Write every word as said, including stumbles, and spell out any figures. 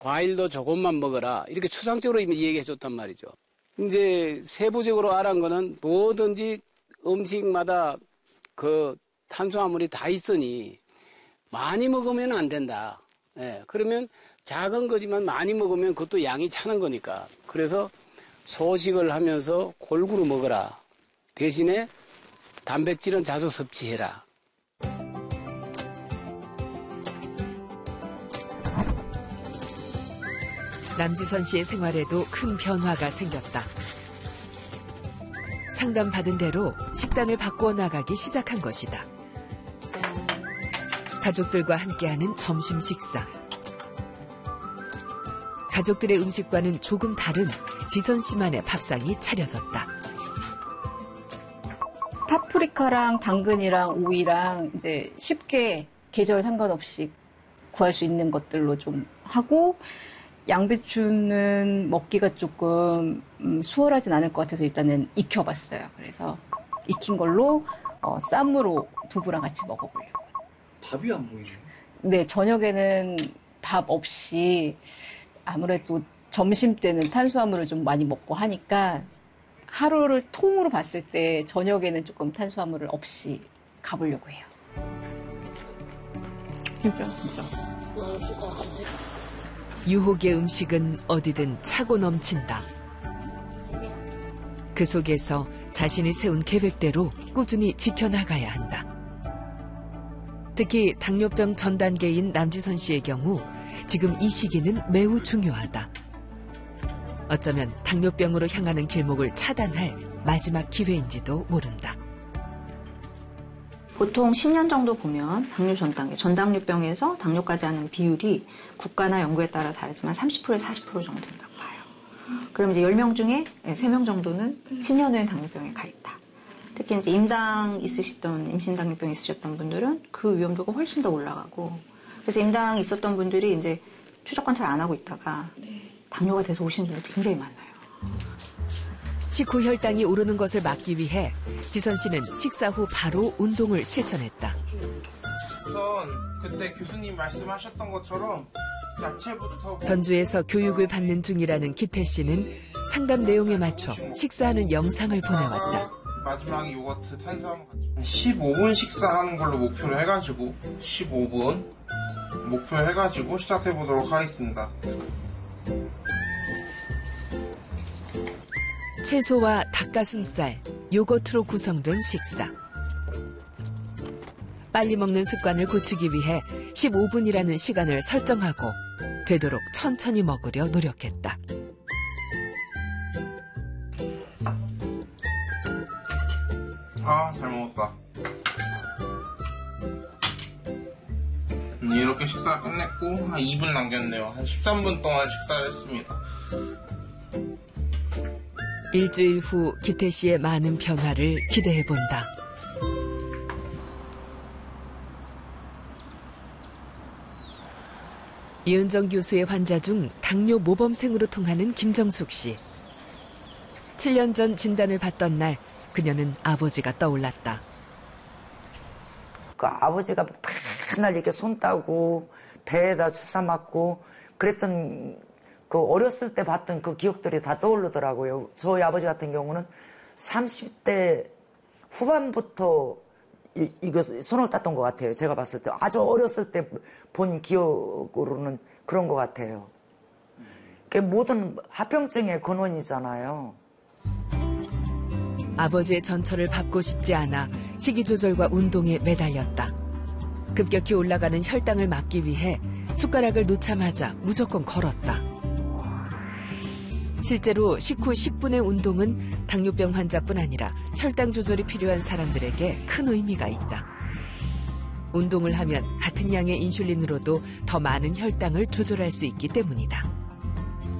과일도 조금만 먹어라. 이렇게 추상적으로 이미 얘기해 줬단 말이죠. 이제 세부적으로 알아낸 거는 뭐든지 음식마다 그 탄수화물이 다 있으니 많이 먹으면 안 된다. 예, 그러면 작은 거지만 많이 먹으면 그것도 양이 차는 거니까. 그래서 소식을 하면서 골고루 먹어라. 대신에 단백질은 자주 섭취해라. 남지선 씨의 생활에도 큰 변화가 생겼다. 상담받은 대로 식단을 바꾸어 나가기 시작한 것이다. 가족들과 함께하는 점심 식사. 가족들의 음식과는 조금 다른 지선 씨만의 밥상이 차려졌다. 파프리카랑 당근이랑 오이랑 이제 쉽게 계절 상관없이 구할 수 있는 것들로 좀 하고, 양배추는 먹기가 조금 수월하진 않을 것 같아서 일단은 익혀봤어요. 그래서 익힌 걸로 어, 쌈으로 두부랑 같이 먹어보려고. 밥이 안 보이네요. 네, 저녁에는 밥 없이 아무래도 점심 때는 탄수화물을 좀 많이 먹고 하니까 하루를 통으로 봤을 때 저녁에는 조금 탄수화물을 없이 가보려고 해요. 진짜, 진짜. 유혹의 음식은 어디든 차고 넘친다. 그 속에서 자신이 세운 계획대로 꾸준히 지켜나가야 한다. 특히 당뇨병 전 단계인 남지선 씨의 경우 지금 이 시기는 매우 중요하다. 어쩌면 당뇨병으로 향하는 길목을 차단할 마지막 기회인지도 모른다. 보통 십 년 정도 보면 당뇨 전 단계, 전당뇨병에서 당뇨까지 하는 비율이 국가나 연구에 따라 다르지만 삼십 퍼센트에서 사십 퍼센트 정도 된다고 봐요. 그럼 이제 열 명 중에 세 명 정도는 십 년 후엔 당뇨병에 가 있다. 특히 이제 임당 있으시던, 임신 당뇨병 있으셨던 분들은 그 위험도가 훨씬 더 올라가고, 그래서 임당 있었던 분들이 이제 추적 관찰 안 하고 있다가 당뇨가 돼서 오시는 분들도 굉장히 많아요. 식후 혈당이 오르는 것을 막기 위해 지선 씨는 식사 후 바로 운동을 실천했다. 우선 그때 교수님 말씀하셨던 것처럼 야채부터 전주에서 교육을 받는 중이라는 기태 씨는 상담 내용에 맞춰 식사하는 영상을 보내왔다. 마지막에 요거트 탄수화물 같이 십오 분 식사하는 걸로 목표를 해가지고 십오 분 목표를 해가지고 시작해보도록 하겠습니다. 채소와 닭가슴살, 요거트로 구성된 식사. 빨리 먹는 습관을 고치기 위해 십오 분이라는 시간을 설정하고 되도록 천천히 먹으려 노력했다. 아, 잘 먹었다. 이렇게 식사를 끝냈고 한 이 분 남겼네요. 한 십삼 분 동안 식사를 했습니다. 일주일 후 기태 씨의 많은 변화를 기대해본다. 이은정 교수의 환자 중 당뇨 모범생으로 통하는 김정숙 씨. 칠 년 전 진단을 받던 날 그녀는 아버지가 떠올랐다. 그 아버지가 맨날 이렇게 손 따고 배에다 주사 맞고 그랬던 그 어렸을 때 봤던 그 기억들이 다 떠오르더라고요. 저희 아버지 같은 경우는 삼십 대 후반부터 이, 이거 손을 땄던 것 같아요. 제가 봤을 때 아주 어렸을 때 본 기억으로는 그런 것 같아요. 그게 모든 합병증의 근원이잖아요. 아버지의 전철을 밟고 싶지 않아 식이 조절과 운동에 매달렸다. 급격히 올라가는 혈당을 막기 위해 숟가락을 놓자마자 무조건 걸었다. 실제로 식후 십 분의 운동은 당뇨병 환자뿐 아니라 혈당 조절이 필요한 사람들에게 큰 의미가 있다. 운동을 하면 같은 양의 인슐린으로도 더 많은 혈당을 조절할 수 있기 때문이다.